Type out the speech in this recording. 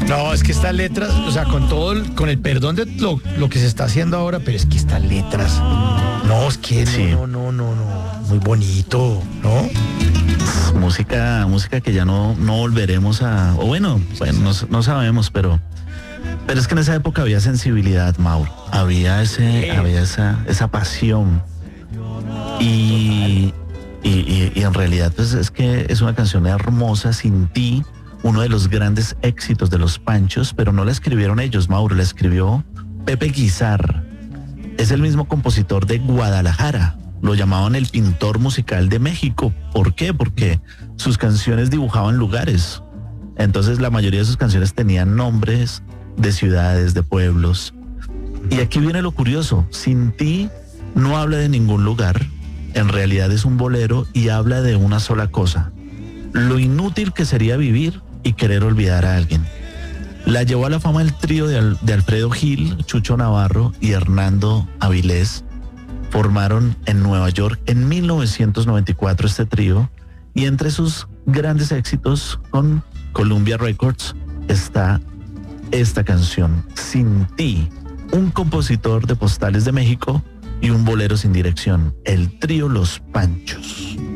No, es que estas letras, o sea, con todo, con el perdón de lo que se está haciendo ahora, pero es que estas letras, no, es que Sí. no, muy bonito, ¿no? Música que ya no volveremos a, o bueno, no sabemos, pero es que en esa época había sensibilidad, Mauro, había esa pasión y en realidad pues es que es una canción hermosa. Sin ti, uno de los grandes éxitos de los Panchos, pero no la escribieron ellos, Mauro, la escribió Pepe Guizar. Es el mismo compositor de Guadalajara. Lo llamaban el pintor musical de México. ¿Por qué? Porque sus canciones dibujaban lugares. Entonces la mayoría de sus canciones tenían nombres de ciudades, de pueblos. Y aquí viene lo curioso. Sin ti no habla de ningún lugar. En realidad es un bolero y habla de una sola cosa: lo inútil que sería vivir y querer olvidar a alguien. La llevó a la fama el trío de Alfredo Gil, Chucho Navarro y Hernando Avilés. Formaron en Nueva York en 1994 este trío, y entre sus grandes éxitos con Columbia Records está esta canción, Sin ti, un compositor de postales de México y un bolero sin dirección, el trío Los Panchos.